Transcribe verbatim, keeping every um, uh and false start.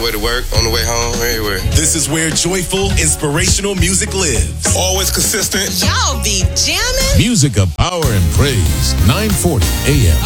the way to work, on the way home, everywhere. This is where joyful, inspirational music lives. Always consistent. Y'all be jamming. Music of power and praise. nine forty A M